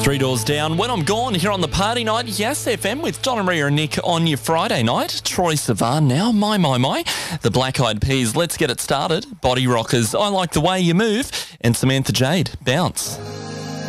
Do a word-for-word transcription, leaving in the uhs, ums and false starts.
Three Doors Down. When I'm gone here on the party night, Yes F M with Donna Maria and Nick on your Friday night. Troy Sivan now. My, my, my. The Black Eyed Peas. Let's get it started. Body Rockers. I Like the Way You Move. And Samantha Jade. Bounce.